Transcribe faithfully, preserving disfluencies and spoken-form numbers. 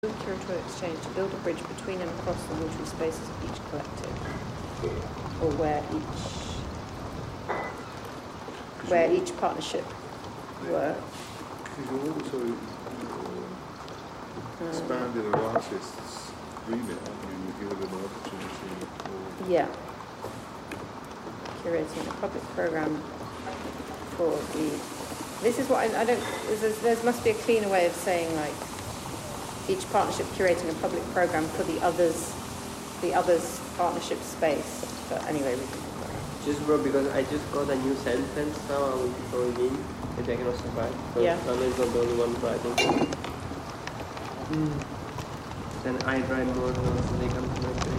curatorial exchange to build a bridge between and across the watery spaces of each collective, or where each where each partnership works. You also uh, expanded an artist's remit, haven't you? You give it an opportunity. For... Yeah. Curating a public program for the. This is what I, I don't. There's, there must be a cleaner way of saying, like, each partnership curating a public program for the others, the others partnership space. But anyway, we can. Just bro, because I just got a new sentence now. I will be going in. Maybe I can also write. Yeah. Lana is not the only one writing. Mm. Then I write more than they come to my brain.